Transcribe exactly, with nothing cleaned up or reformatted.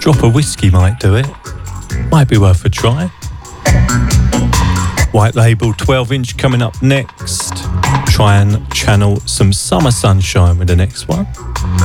Drop of whiskey might do it. Might be worth a try. White Label twelve inch coming up next. Try and channel some summer sunshine with the next one.